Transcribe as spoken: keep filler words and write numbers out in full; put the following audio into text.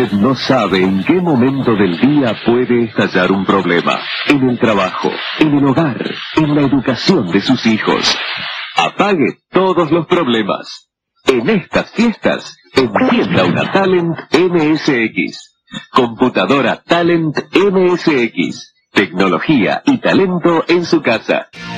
Usted no sabe en qué momento del día puede estallar un problema. En el trabajo, en el hogar, en la educación de sus hijos. Apague todos los problemas. En estas fiestas, encienda una Talent M S X. Computadora Talent M S X. Tecnología y talento en su casa.